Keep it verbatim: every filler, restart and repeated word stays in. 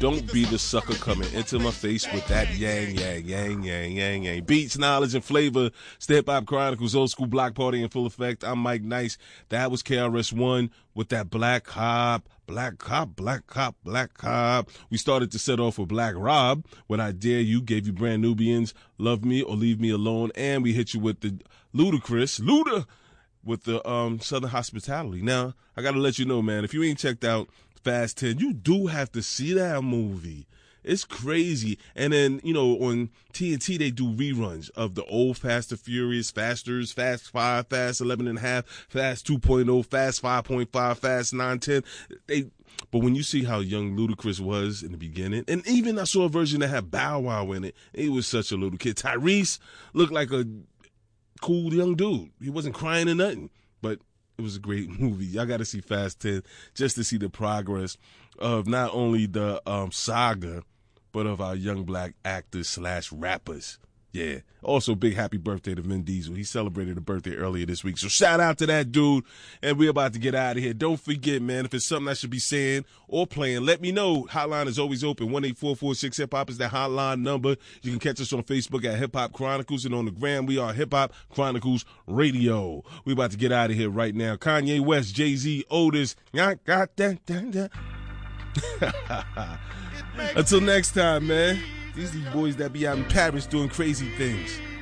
Don't be the sucker coming into my face with that yang, yang, yang, yang, yang, yang. Beats, knowledge, and flavor. Hip Hop Chronicles, old school block party in full effect. I'm Mike Nice. That was K R S One with that Black Cop, Black Cop, Black Cop, Black Cop. We started to set off with Black Rob, When I Dare You, gave you Brand Nubians, Love Me or Leave Me Alone, and we hit you with the Ludacris, Luda, with the um, Southern Hospitality. Now, I got to let you know, man, if you ain't checked out Fast ten, you do have to see that movie. It's crazy. And then, you know, on T N T, they do reruns of the old Fast and Furious, Fasters, Fast five, Fast eleven and a half, Fast two point oh, Fast five point five, Fast nine ten. They, but when you see how young Ludacris was in the beginning, and even I saw a version that had Bow Wow in it, he was such a little kid. Tyrese looked like a cool young dude. He wasn't crying or nothing, but it was a great movie. Y'all got to see Fast ten just to see the progress of not only the um, saga, but of our young black actors slash rappers. Yeah. Also, big happy birthday to Vin Diesel. He celebrated a birthday earlier this week. So shout out to that dude. And we're about to get out of here. Don't forget, man, if it's something I should be saying or playing, let me know. Hotline is always open. one eight four four six hip hop is the hotline number. You can catch us on Facebook at Hip Hop Chronicles. And on the gram, we are Hip Hop Chronicles Radio. We're about to get out of here right now. Kanye West, Jay-Z, Otis. Until next time, man. These are these boys that be out in Paris doing crazy things.